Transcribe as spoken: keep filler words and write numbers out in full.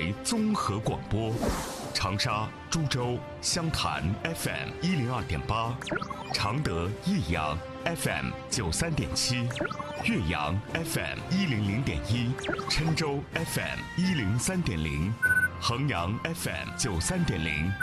台综合广播，长沙、株洲湘潭 F M 一零二点八，常德、益阳 F M 九三点七，岳阳 F M 一零零点一，郴州 F M 一零三点零，衡阳 F M 九三点零。